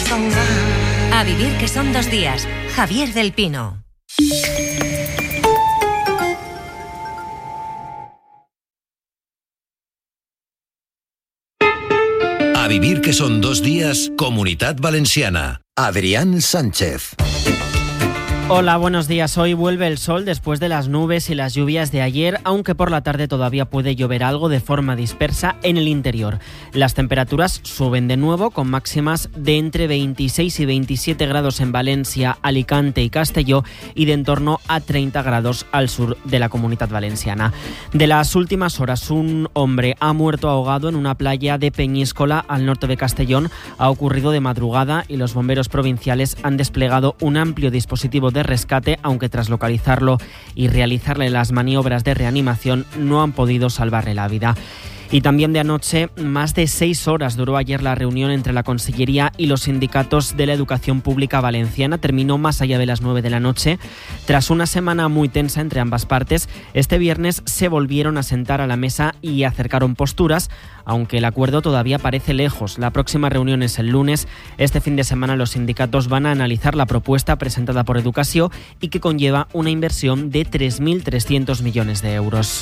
A vivir que son 2 días. Javier del Pino. A vivir que son 2 días, Comunitat Valenciana. Adrián Sánchez. Hola, buenos días. Hoy vuelve el sol después de las nubes y las lluvias de ayer, aunque por la tarde todavía puede llover algo de forma dispersa en el interior. Las temperaturas suben de nuevo, con máximas de entre 26 y 27 grados en Valencia, Alicante y Castelló, y de en torno a 30 grados al sur de la Comunitat Valenciana. De las últimas horas, un hombre ha muerto ahogado en una playa de Peñíscola, al norte de Castellón. Ha ocurrido de madrugada y los bomberos provinciales han desplegado un amplio dispositivo de rescate, aunque tras localizarlo y realizarle las maniobras de reanimación no han podido salvarle la vida. Y también de anoche, más de 6 horas duró ayer la reunión entre la Consellería y los sindicatos de la educación pública valenciana. Terminó más allá de las 9 de la noche. Tras una semana muy tensa entre ambas partes, este viernes se volvieron a sentar a la mesa y acercaron posturas, aunque el acuerdo todavía parece lejos. La próxima reunión es el lunes. Este fin de semana los sindicatos van a analizar la propuesta presentada por Educación y que conlleva una inversión de 3.300 millones de euros.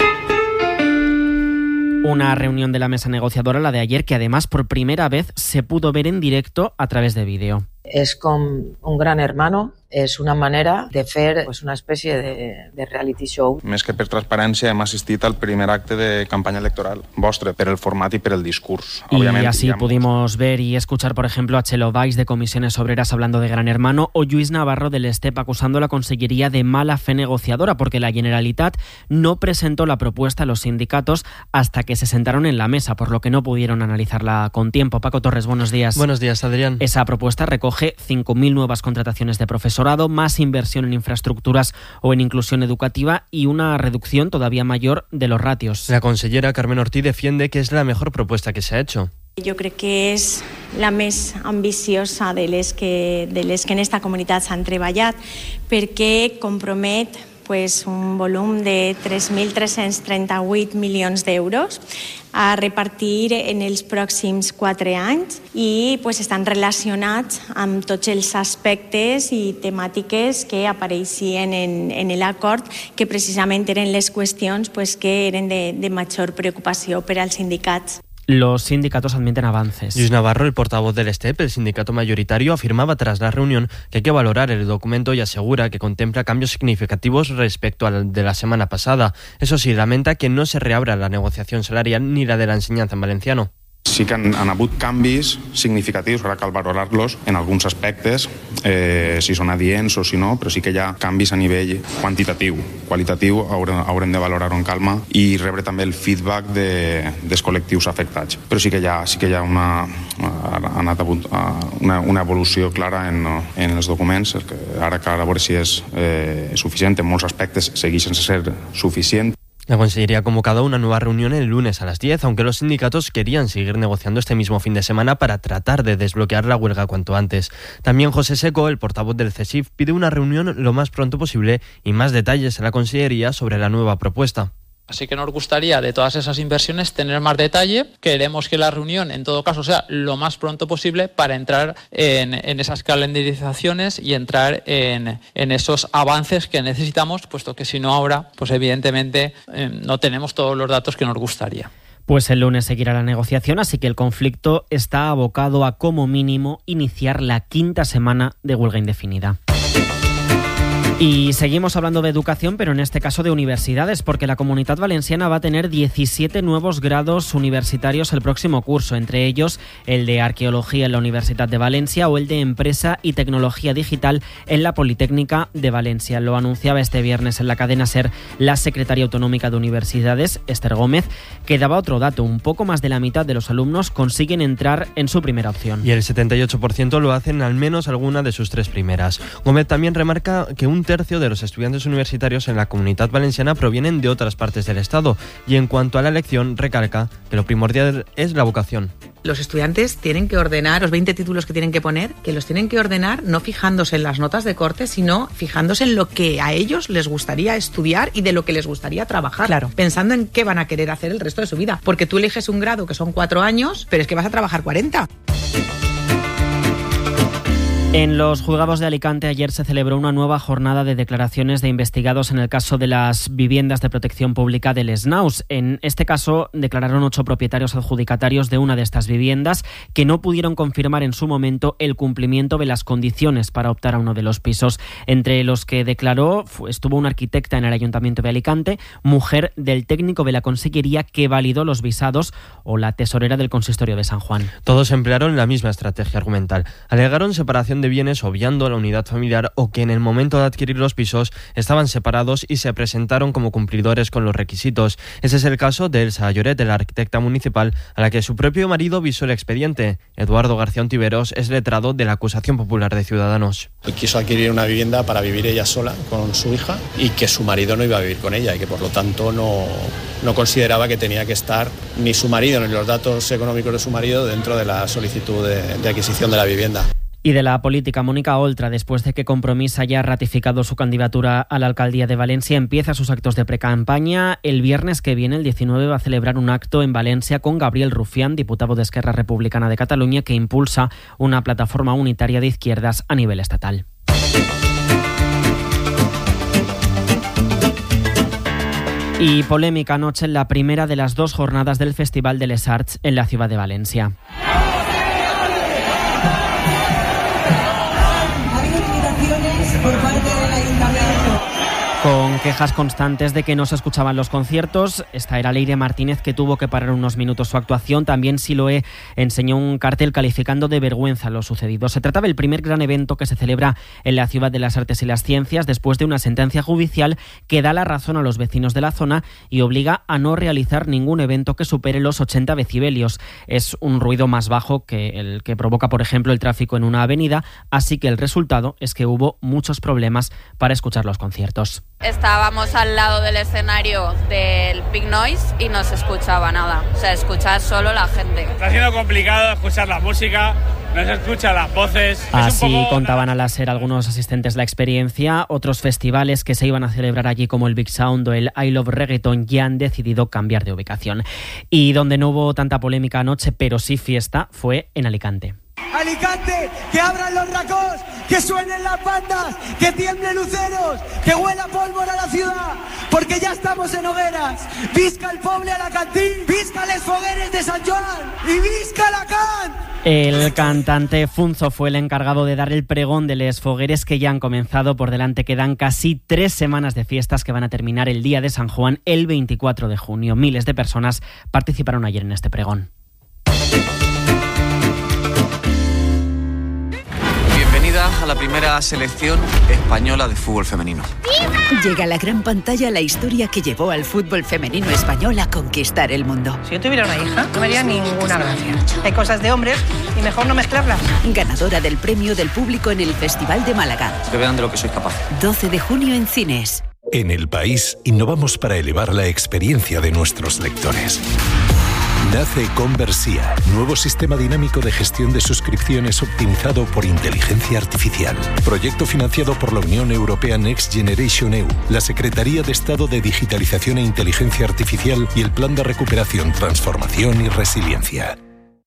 Una reunión de la mesa negociadora, la de ayer, que además por primera vez se pudo ver en directo a través de vídeo. És com un gran hermano, és una manera de fer una espècie de reality show. Més que per transparència hem assistit al primer acte de campanya electoral vostre, per el format y per el discurs. Y así pudimos ver y escuchar, por ejemplo, a Txelo Valls de Comisiones Obreras hablando de Gran Hermano, o Lluís Navarro del STEP acusando a la Consellería de mala fe negociadora, porque la Generalitat no presentó la propuesta a los sindicatos hasta que se sentaron en la mesa, por lo que no pudieron analizarla con tiempo. Paco Torres, buenos días. Buenos días, Adrián. Esa propuesta recoge 5.000 nuevas contrataciones de profesorado, más inversión en infraestructuras o en inclusión educativa y una reducción todavía mayor de los ratios. La consellera Carmen Ortí defiende que es la mejor propuesta que se ha hecho. Jo crec que és la més ambiciosa de les que en esta comunitat s'han treballat, perquè compromet un volum de 3.338 milions d'euros a repartir en els pròxims 4 anys i estan relacionats amb tots els aspectes i temàtiques que apareixien en l'acord, que precisament eren les qüestions que eren de major preocupació per als sindicats. Los sindicatos admiten avances. Lluís Navarro, el portavoz del STEP, el sindicato mayoritario, afirmaba tras la reunión que hay que valorar el documento y asegura que contempla cambios significativos respecto al de la semana pasada. Eso sí, lamenta que no se reabra la negociación salarial ni la de la enseñanza en valenciano. Sí que han hagut canvis significatius, ara cal valorar-los en alguns aspectes, si són adients o si no, però sí que hi ha canvis a nivell quantitatiu. Qualitatiu haurem de valorar-ho en calma i rebre també el feedback dels col·lectius afectats. Però sí que hi ha una evolució clara en els documents, que ara cal veure si és suficient. En molts aspectes segueix sense ser suficient. La Consellería ha convocado una nueva reunión el lunes a las 10, aunque los sindicatos querían seguir negociando este mismo fin de semana para tratar de desbloquear la huelga cuanto antes. También José Seco, el portavoz del CESIF, pide una reunión lo más pronto posible y más detalles a la Consellería sobre la nueva propuesta. Así que nos gustaría, de todas esas inversiones, tener más detalle. Queremos que la reunión, en todo caso, sea lo más pronto posible para entrar en esas calendarizaciones y entrar en esos avances que necesitamos, puesto que si no ahora, evidentemente no tenemos todos los datos que nos gustaría. Pues el lunes seguirá la negociación, así que el conflicto está abocado a, como mínimo, iniciar la 5ª semana de huelga indefinida. Y seguimos hablando de educación, pero en este caso de universidades, porque la Comunitat Valenciana va a tener 17 nuevos grados universitarios el próximo curso, entre ellos el de Arqueología en la Universitat de Valencia o el de Empresa y Tecnología Digital en la Politécnica de Valencia. Lo anunciaba este viernes en la cadena SER la secretaria autonómica de Universidades, Esther Gómez, que daba otro dato: un poco más de la mitad de los alumnos consiguen entrar en su primera opción. Y el 78% lo hacen al menos alguna de sus 3 primeras. Gómez también remarca que un tercio de los estudiantes universitarios en la Comunitat Valenciana provienen de otras partes del Estado, y en cuanto a la elección recalca que lo primordial es la vocación. Los estudiantes tienen que ordenar los 20 títulos que tienen que poner, que los tienen que ordenar no fijándose en las notas de corte, sino fijándose en lo que a ellos les gustaría estudiar y de lo que les gustaría trabajar. Claro. Pensando en qué van a querer hacer el resto de su vida. Porque tú eliges un grado que son 4 años, pero es que vas a trabajar 40. En los juzgados de Alicante ayer se celebró una nueva jornada de declaraciones de investigados en el caso de las viviendas de protección pública del Snaus. En este caso declararon 8 propietarios adjudicatarios de una de estas viviendas que no pudieron confirmar en su momento el cumplimiento de las condiciones para optar a uno de los pisos. Entre los que declaró estuvo una arquitecta en el Ayuntamiento de Alicante, mujer del técnico de la Consellería que validó los visados o la tesorera del Consistorio de San Juan. Todos emplearon la misma estrategia argumental. Alegaron separación de bienes obviando la unidad familiar o que en el momento de adquirir los pisos estaban separados y se presentaron como cumplidores con los requisitos. Ese es el caso de Elsa Lloret, de la arquitecta municipal, a la que su propio marido visó el expediente. Eduardo García Ontiveros es letrado de la Acusación Popular de Ciudadanos. Quiso adquirir una vivienda para vivir ella sola con su hija y que su marido no iba a vivir con ella y que por lo tanto no consideraba que tenía que estar ni su marido ni los datos económicos de su marido dentro de la solicitud de adquisición de la vivienda. Y de la política, Mónica Oltra, después de que Compromís haya ratificado su candidatura a la alcaldía de Valencia, empieza sus actos de precampaña. El viernes que viene, el 19, va a celebrar un acto en Valencia con Gabriel Rufián, diputado de Esquerra Republicana de Cataluña, que impulsa una plataforma unitaria de izquierdas a nivel estatal. Y polémica anoche en la primera de las 2 jornadas del Festival de Les Arts en la ciudad de Valencia. Por parte del Ayuntamiento. Con quejas constantes de que no se escuchaban los conciertos. Esta era Leire Martínez, que tuvo que parar unos minutos su actuación. También Siloé enseñó un cartel calificando de vergüenza lo sucedido. Se trataba del primer gran evento que se celebra en la Ciudad de las Artes y las Ciencias después de una sentencia judicial que da la razón a los vecinos de la zona y obliga a no realizar ningún evento que supere los 80 decibelios. Es un ruido más bajo que el que provoca, por ejemplo, el tráfico en una avenida, así que el resultado es que hubo muchos problemas para escuchar los conciertos. Estábamos al lado del escenario del Big Noise y no se escuchaba nada, o sea, escuchaba solo la gente. Está siendo complicado escuchar la música, no se escuchan las voces. Así contaban a la SER algunos asistentes la experiencia. Otros festivales que se iban a celebrar allí, como el Big Sound o el I Love Reggaeton, ya han decidido cambiar de ubicación. Y donde no hubo tanta polémica anoche, pero sí fiesta, fue en Alicante. Alicante, que abran los racós, que suenen las bandas, que tiemblen luceros, que huela pólvora a la ciudad, porque ya estamos en hogueras. Visca el poble Alacantín, visca les fogueres de Sant Joan y visca Alacant. El cantante Funzo fue el encargado de dar el pregón de les fogueres que ya han comenzado. Por delante quedan casi 3 semanas de fiestas que van a terminar el día de San Juan, el 24 de junio. Miles de personas participaron ayer en este pregón. A la primera selección española de fútbol femenino. Llega a la gran pantalla la historia que llevó al fútbol femenino español a conquistar el mundo. Si yo tuviera una hija, no me haría ninguna gracia. Hay cosas de hombres y mejor no mezclarlas. Ganadora del premio del público en el Festival de Málaga. Que vean de lo que soy capaz. 12 de junio en cines. En El País innovamos para elevar la experiencia de nuestros lectores. Nace Conversia, nuevo sistema dinámico de gestión de suscripciones optimizado por inteligencia artificial. Proyecto financiado por la Unión Europea Next Generation EU, la Secretaría de Estado de Digitalización e Inteligencia Artificial y el Plan de Recuperación, Transformación y Resiliencia.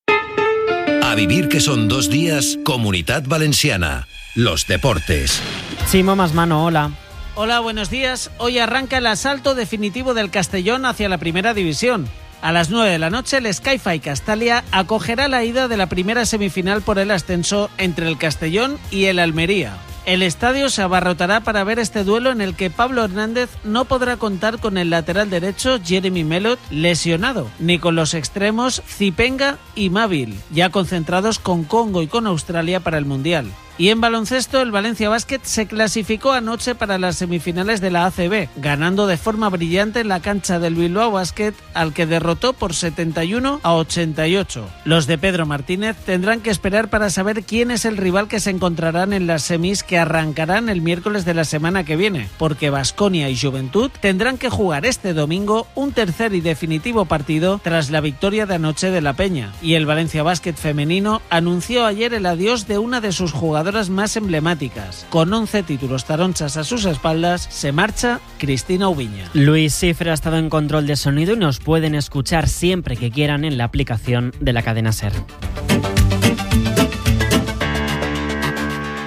A vivir que son 2 días, Comunitat Valenciana. Los deportes. Chimo Masmano, hola. Hola, buenos días. Hoy arranca el asalto definitivo del Castellón hacia la primera división. A las 9 de la noche, el Sky-Fi Castalia acogerá la ida de la primera semifinal por el ascenso entre el Castellón y el Almería. El estadio se abarrotará para ver este duelo en el que Pablo Hernández no podrá contar con el lateral derecho Jeremy Melot lesionado, ni con los extremos Zipenga y Mávil, ya concentrados con Congo y con Australia para el Mundial. Y en baloncesto, el Valencia Basket se clasificó anoche para las semifinales de la ACB, ganando de forma brillante en la cancha del Bilbao Basket, al que derrotó por 71-88. Los de Pedro Martínez tendrán que esperar para saber quién es el rival que se encontrarán en las semis que arrancarán el miércoles de la semana que viene, porque Baskonia y Juventud tendrán que jugar este domingo un tercer y definitivo partido tras la victoria de anoche de la Peña. Y el Valencia Basket femenino anunció ayer el adiós de una de sus jugadoras más emblemáticas. Con 11 títulos taronchas a sus espaldas, se marcha Cristina Ubiña. Luis Cifre ha estado en control de sonido y nos pueden escuchar siempre que quieran en la aplicación de la cadena SER.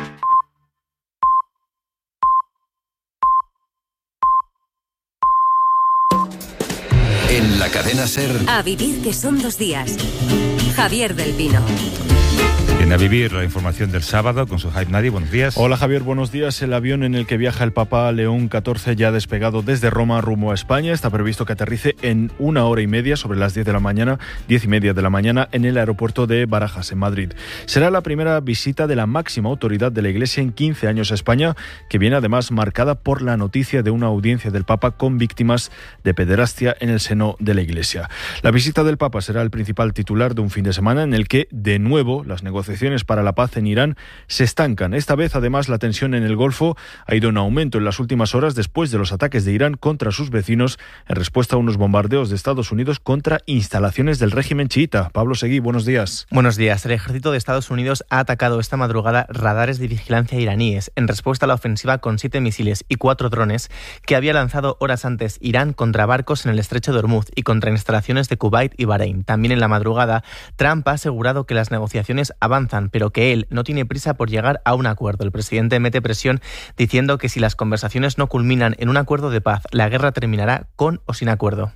la cadena SER. A vivir que son 2 días. Javier del Pino. Viene a vivir la información del sábado con su Hype Nadi. Buenos días. Hola Javier, buenos días. El avión en el que viaja el Papa León XIV ya ha despegado desde Roma rumbo a España. Está previsto que aterrice en 1 hora y media, sobre las 10 y media de la mañana, en el aeropuerto de Barajas, en Madrid. Será la primera visita de la máxima autoridad de la Iglesia en 15 años a España, que viene además marcada por la noticia de una audiencia del Papa con víctimas de pederastia en el seno de la Iglesia. La visita del Papa será el principal titular de un fin de semana en el que, de nuevo, las negociaciones para la paz en Irán se estancan. Esta vez, además, la tensión en el Golfo ha ido en aumento en las últimas horas después de los ataques de Irán contra sus vecinos en respuesta a unos bombardeos de Estados Unidos contra instalaciones del régimen chiita. Pablo Seguí, buenos días. Buenos días. El ejército de Estados Unidos ha atacado esta madrugada radares de vigilancia iraníes en respuesta a la ofensiva con 7 misiles y 4 drones que había lanzado horas antes Irán contra barcos en el estrecho de Hormuz y contra instalaciones de Kuwait y Bahrein. También en la madrugada, Trump ha asegurado que las negociaciones avanzan, pero que él no tiene prisa por llegar a un acuerdo. El presidente mete presión diciendo que si las conversaciones no culminan en un acuerdo de paz, la guerra terminará con o sin acuerdo.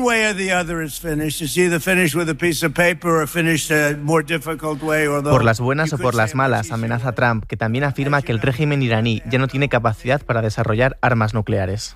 Por las buenas o por las malas, amenaza Trump, que también afirma que el régimen iraní ya no tiene capacidad para desarrollar armas nucleares.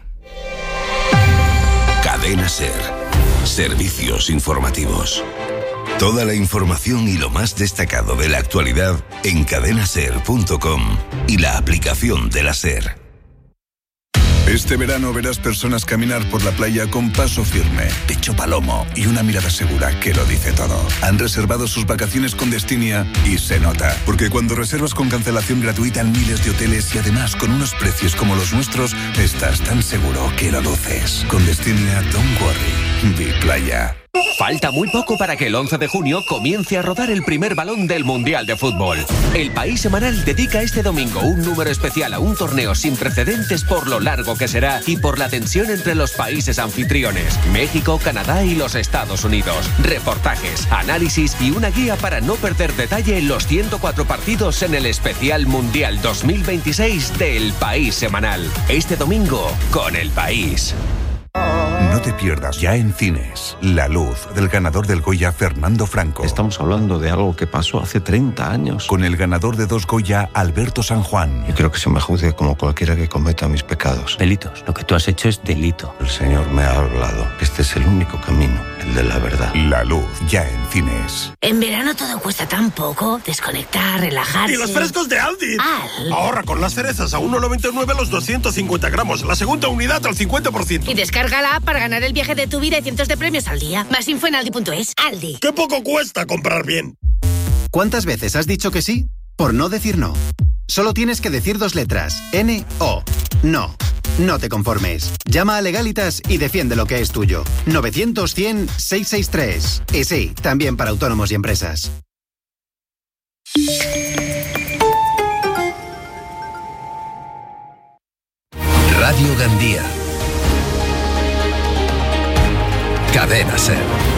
Cadena SER. Servicios informativos. Toda la información y lo más destacado de la actualidad en cadenaser.com y la aplicación de la SER. Este verano verás personas caminar por la playa con paso firme, pecho palomo y una mirada segura que lo dice todo. Han reservado sus vacaciones con Destinia y se nota, porque cuando reservas con cancelación gratuita en miles de hoteles y además con unos precios como los nuestros, estás tan seguro que lo luces. Con Destinia, don't worry, vi playa. Falta muy poco para que el 11 de junio comience a rodar el primer balón del Mundial de Fútbol. El País Semanal dedica este domingo un número especial a un torneo sin precedentes por lo largo que será y por la tensión entre los países anfitriones, México, Canadá y los Estados Unidos. Reportajes, análisis y una guía para no perder detalle en los 104 partidos en el especial Mundial 2026 del País Semanal. Este domingo con El País. No te pierdas ya en cines La Luz, del ganador del Goya Fernando Franco. Estamos hablando de algo que pasó hace 30 años. Con el ganador de 2 Goya, Alberto San Juan. Yo creo que se me juzgue como cualquiera que cometa mis pecados. Delitos. Lo que tú has hecho es delito. El Señor me ha hablado. Este es el único camino, el de la verdad. La Luz, ya en cines. En verano todo cuesta tan poco. Desconectar, relajarse. ¡Y los frescos de Aldi! Ahorra con las cerezas a 1,99 los 250 gramos. La segunda unidad al 50%. Y descárgala para ganar el viaje de tu vida y cientos de premios al día. Más info en aldi.es. Aldi. ¡Qué poco cuesta comprar bien! ¿Cuántas veces has dicho que sí por no decir no? Solo tienes que decir 2 letras. N-O. No. No te conformes. Llama a Legalitas y defiende lo que es tuyo. 900-100-663. Y sí, también para autónomos y empresas. Radio Gandía. Cadena SER.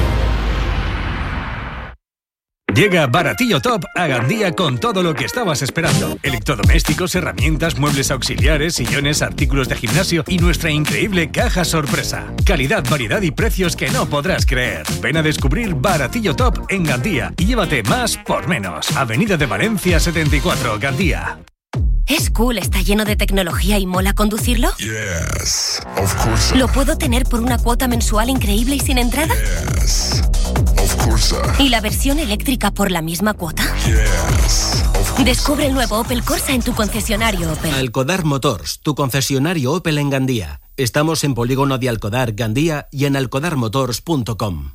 Llega Baratillo Top a Gandía con todo lo que estabas esperando. Electrodomésticos, herramientas, muebles auxiliares, sillones, artículos de gimnasio y nuestra increíble caja sorpresa. Calidad, variedad y precios que no podrás creer. Ven a descubrir Baratillo Top en Gandía y llévate más por menos. Avenida de Valencia 74, Gandía. ¿Es cool, está lleno de tecnología y mola conducirlo? Yes, of course. ¿Lo puedo tener por una cuota mensual increíble y sin entrada? Yes, of course. ¿Y la versión eléctrica por la misma cuota? Yes, of course. Descubre el nuevo Opel Corsa en tu concesionario Opel. Alcodar Motors, tu concesionario Opel en Gandía. Estamos en Polígono de Alcodar, Gandía y en alcodarmotors.com.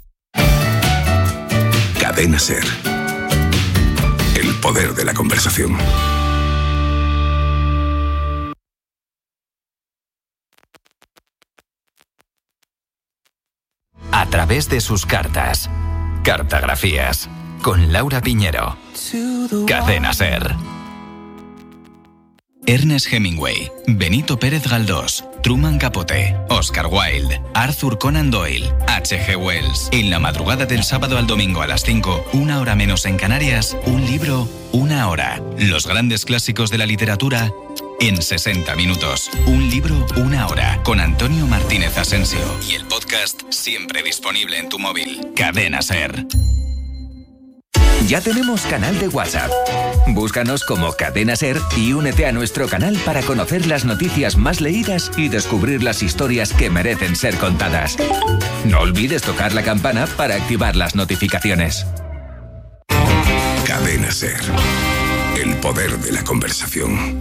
Cadena SER. El poder de la conversación. A través de sus cartas. Cartografías. Con Laura Piñero. Cadena SER. Ernest Hemingway, Benito Pérez Galdós, Truman Capote, Oscar Wilde, Arthur Conan Doyle, H.G. Wells. En la madrugada del sábado al domingo a las 5, 1 hora menos en Canarias, un libro, 1 hora. Los grandes clásicos de la literatura en 60 minutos. Un libro, una hora, con Antonio Martínez Asensio. Y el podcast siempre disponible en tu móvil. Cadena SER. Ya tenemos canal de WhatsApp. Búscanos como Cadena SER y únete a nuestro canal para conocer las noticias más leídas y descubrir las historias que merecen ser contadas. No olvides tocar la campana para activar las notificaciones. Cadena SER. El poder de la conversación.